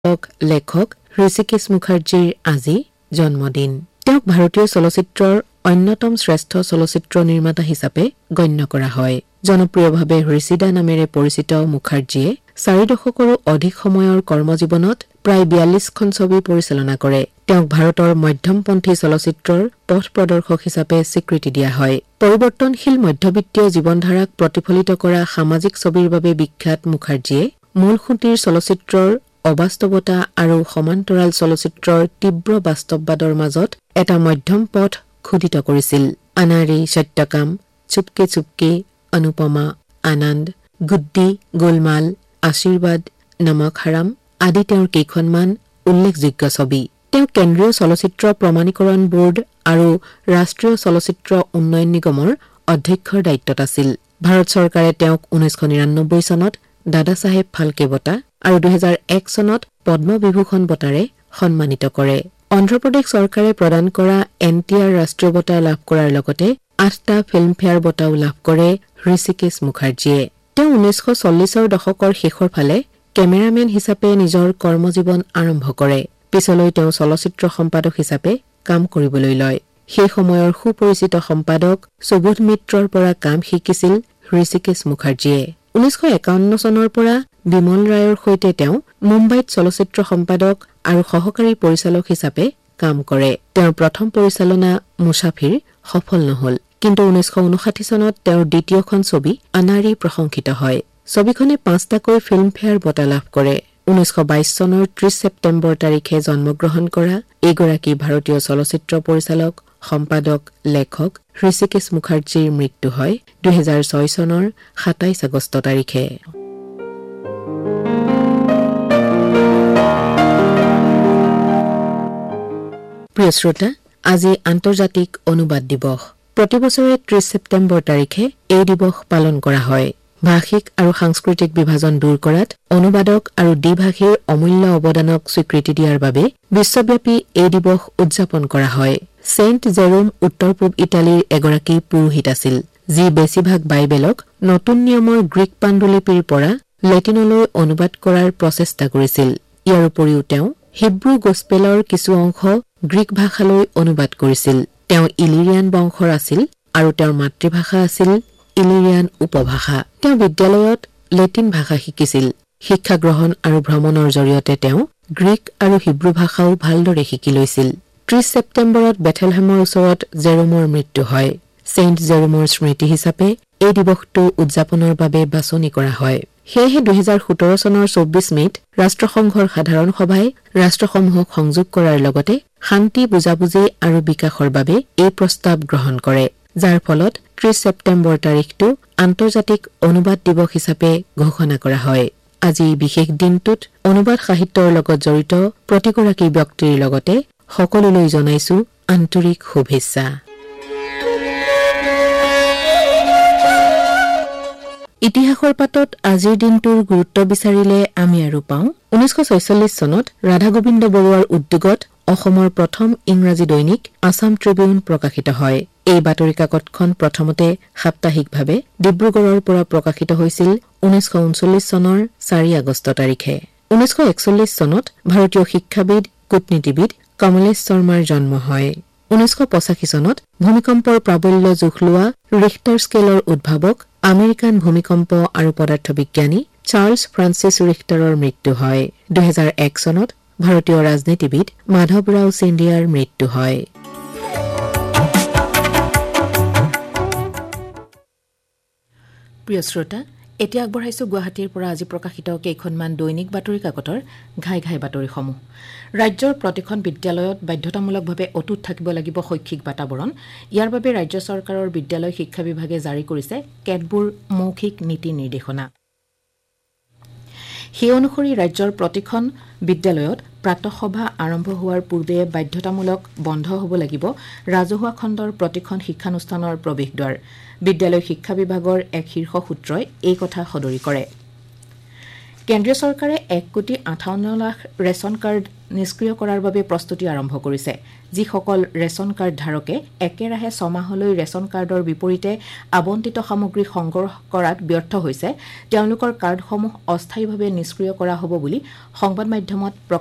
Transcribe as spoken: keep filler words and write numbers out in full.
লেখক ঋষিকেশ মুখাৰ্জীৰ আজি জন্মদিন। তেওঁক ভাৰতীয় চলচ্চিত্ৰৰ অন্যতম শ্ৰেষ্ঠ চলচ্চিত্ৰ নিৰ্মাতা হিচাপে গণ্য কৰা হয়। জনপ্ৰিয়ভাৱে ঋষিদা নামেৰে পৰিচিত মুখাৰ্জীয়ে চাৰি দশকৰো অধিক সময়ৰ কৰ্মজীৱনত প্ৰায় বিয়াল্লিছখন ছবি পৰিচালনা কৰে। তেওঁক ভাৰতৰ মধ্যমপন্থী চলচ্চিত্ৰৰ পথ প্ৰদৰ্শক হিচাপে স্বীকৃতি দিয়া হয়। পৰিৱৰ্তনশীল মধ্যবিত্তীয় জীৱনধাৰাক প্ৰতিফলিত কৰা সামাজিক ছবিৰ বাবে বিখ্যাত মুখাৰ্জীয়ে মূল খুঁটিৰ চলচ্চিত্ৰৰ অবাস্তৱতা আৰু সমান্তৰাল চলচ্চিত্ৰৰ তীব্ৰ বাস্তৱবাদৰ মাজত এটা মধ্যম পথ খোদিত কৰিছিল। আনাৰী, সত্যকাম, চুপকে চুপকে, অনুপমা, আনন্দ, গুড্ডি, গোলমাল, আশীৰ্বাদ, নমক হাৰাম আদি তেওঁৰ কেইখনমান উল্লেখযোগ্য ছবি। তেওঁ কেন্দ্ৰীয় চলচ্চিত্ৰ প্ৰমাণীকৰণ বোৰ্ড আৰু ৰাষ্ট্ৰীয় চলচ্চিত্ৰ উন্নয়ন নিগমৰ অধ্যক্ষৰ দায়িত্বত আছিল। ভাৰত চৰকাৰে তেওঁক ঊনৈছশ নিৰানব্বৈ চনত দাদা চাহেব ফাল্কে বঁটা আৰু দুহেজাৰ এক চনত পদ্মবিভূষণ বঁটাৰে সন্মানিত কৰে। অন্ধ্ৰপ্ৰদেশ চৰকাৰে প্ৰদান কৰা এন টি আৰ ৰাষ্ট্ৰীয় বঁটা লাভ কৰাৰ লগতে আঠটা ফিল্মফেয়াৰ বঁটাও লাভ কৰে ঋষিকেশ মুখাৰ্জীয়ে। তেওঁ ঊনৈছশ চল্লিছৰ দশকৰ শেষৰ ফালে কেমেৰামেন হিচাপে নিজৰ কৰ্মজীৱন আৰম্ভ কৰে। পিছলৈ তেওঁ চলচ্চিত্ৰ সম্পাদক হিচাপে কাম কৰিবলৈ লয়। সেই সময়ৰ সুপৰিচিত সম্পাদক সুবোধ মিত্ৰৰ পৰা কাম শিকিছিল ঋষিকেশ মুখাৰ্জীয়ে। ঊনৈছশ একাৱন্ন চনৰ পৰা বিমল ৰায়ৰ সৈতে তেওঁ মুম্বাইত চলচ্চিত্ৰ সম্পাদক আৰু সহকাৰী পৰিচালক হিচাপে কাম কৰে। তেওঁৰ প্ৰথম পৰিচালনা মুছাফিৰ সফল নহল, কিন্তু ঊনৈছশ ঊনষাঠি চনত তেওঁৰ দ্বিতীয়খন ছবি আনাৰী প্ৰশংসিত হয়। ছবিখনে পাঁচটাকৈ ফিল্মফেয়াৰ বঁটা লাভ কৰে। ঊনৈছশ বাইশ চনৰ ত্ৰিশ ছেপ্টেম্বৰ তাৰিখে জন্মগ্ৰহণ কৰা এইগৰাকী ভাৰতীয় চলচ্চিত্ৰ পৰিচালক, সম্পাদক, লেখক ঋষিকেশ মুখাৰ্জীৰ মৃত্যু হয় দুহেজাৰ ছয় চনৰ সাতাইশ আগষ্ট তাৰিখে। প্ৰিয় শ্ৰোতা, আজি আন্তৰ্জাতিক অনুবাদ দিৱস। প্ৰতিবছৰে ত্ৰিশ ছেপ্টেম্বৰ তাৰিখে এই দিৱস পালন কৰা হয়। ভাষিক আৰু সাংস্কৃতিক বিভাজন দূৰ কৰাত অনুবাদক আৰু দ্বিভাষীৰ অমূল্য অৱদানক স্বীকৃতি দিয়াৰ বাবে বিশ্বব্যাপী এই দিৱস উদযাপন কৰা হয়। ছেইণ্ট জেৰোম উত্তৰ পূব ইটালীৰ এগৰাকী পুৰোহিত আছিল, যি বেছিভাগ বাইবেলক নতুন নিয়মৰ গ্ৰীক পাণ্ডুলিপিৰ পৰা লেটিনলৈ অনুবাদ কৰাৰ প্ৰচেষ্টা কৰিছিল। ইয়াৰ উপৰিও তেওঁ হিব্ৰু গছপেলৰ কিছু অংশ গ্ৰীক ভাষালৈ অনুবাদ কৰিছিল। তেওঁ ইলিৰিয়ান বংশৰ আছিল আৰু তেওঁৰ মাতৃভাষা আছিল ইলিৰিয়ান উপভাষা। তেওঁ বিদ্যালয়ত লেটিন ভাষা শিকিছিল। শিক্ষা গ্ৰহণ আৰু ভ্ৰমণৰ জৰিয়তে তেওঁ গ্ৰীক আৰু হিব্ৰু ভাষাও ভালদৰে শিকি লৈছিল। ত্ৰিশ ছেপ্টেম্বৰত বেথেলহেমৰ ওচৰত জেৰোমৰ মৃত্যু হয়। ছেইণ্ট জেৰোমৰ স্মৃতি হিচাপে এই দিৱসটো উদযাপনৰ বাবে বাছনি কৰা হয়। সেয়েহে দুহেজাৰ সোতৰ চনৰ চৌব্বিছ মেত ৰাষ্ট্ৰসংঘৰ সাধাৰণ সভাই ৰাষ্ট্ৰসমূহক সংযোগ কৰাৰ লগতে শান্তি, বুজাবুজি আৰু বিকাশৰ বাবে এই প্ৰস্তাৱ গ্ৰহণ কৰে, যাৰ ফলত ত্ৰিশ ছেপ্টেম্বৰ তাৰিখটো আন্তৰ্জাতিক অনুবাদ দিৱস হিচাপে ঘোষণা কৰা হয়। আজি বিশেষ দিনটোত অনুবাদ সাহিত্যৰ লগত জড়িত প্ৰতিগৰাকী ব্যক্তিৰ লগতে সকলোলৈ জনাইছো আন্তৰিক শুভেচ্ছা। ইতিহাসৰ পাতত আজিৰ দিনটোৰ গুৰুত্ব বিচাৰিলে আমি আৰু পাওঁ ঊনৈছশ ছয়চল্লিছ চনত ৰাধা গোবিন্দ বৰুৱাৰ উদ্যোগত অসমৰ প্ৰথম ইংৰাজী দৈনিক আছাম ট্ৰিবিউন প্ৰকাশিত হয়। এই বাতৰি কাকতখন প্ৰথমতে সাপ্তাহিকভাৱে ডিব্ৰুগড়ৰ পৰা প্ৰকাশিত হৈছিল ঊনৈছশ ঊনচল্লিছ চনৰ চাৰি আগষ্ট তাৰিখে। ঊনৈছশ একচল্লিছ চনত ভাৰতীয় শিক্ষাবিদ, কূটনীতিবিদ কমলেশ শৰ্মাৰ জন্ম হয়। ঊনৈছশ পঁচাশী চনত ভূমিকম্পৰ প্ৰাবল্য জোখ লোৱা ৰিখটাৰ স্কেলৰ উদ্ভাৱক আমেৰিকান ভূমিকম্প আৰু পদাৰ্থ বিজ্ঞানী চাৰ্লছ ফ্ৰান্সিছ ৰিখটাৰৰ মৃত্যু হয়। দুহেজাৰ এক চনত ভাৰতীয় ৰাজনীতিবিদ মাধৱ ৰাও সিন্ধিয়াৰ মৃত্যু হয়। প্ৰিয় শ্ৰোতা, এতিয়া আগবঢ়াইছো গুৱাহাটীৰ পৰা আজি প্ৰকাশিত কেইখনমান দৈনিক বাতৰি কাকতৰ ঘাই ঘাই বাতৰিসমূহ। ৰাজ্যৰ প্ৰতিখন বিদ্যালয়ত বাধ্যতামূলকভাৱে অটুট থাকিব লাগিব শৈক্ষিক বাতাবৰণ। ইয়াৰ বাবে ৰাজ্য চৰকাৰৰ বিদ্যালয় শিক্ষা বিভাগে জাৰি কৰিছে কেতবোৰ মৌখিক নীতি নিৰ্দেশনা। সেই অনুসৰি ৰাজ্যৰ প্ৰতিখন বিদ্যালয়ত প্ৰাতঃসভা আৰম্ভ হোৱাৰ পূৰ্বে বাধ্যতামূলক বন্ধ হ'ব লাগিব ৰাজহুৱা খণ্ডৰ প্ৰতিখন শিক্ষানুষ্ঠানৰ প্ৰৱেশদ্বাৰ। বিদ্যালয় শিক্ষা বিভাগৰ এক শীৰ্ষ সূত্ৰই এই কথা সদৰি কৰে। কেন্দ্ৰীয় চৰকাৰে এক কোটি আঠাৱন্ন লাখ ৰেচন কাৰ্ড নিষ্ক্ৰিয় কৰাৰ বাবে প্ৰস্তুতি আৰম্ভ কৰিছে যিসকল ৰেচন কাৰ্ড ধাৰকে একেৰাহে ছমাহলৈ ৰেচন কাৰ্ডৰ বিপৰীতে আবণ্টিত সামগ্ৰী সংগ্ৰহ কৰাত ব্যৰ্থ হৈছে তেওঁলোকৰ কাৰ্ডসমূহ অস্থায়ীভাৱে নিষ্ক্ৰিয় কৰা হ'ব বুলি সংবাদ মাধ্যমত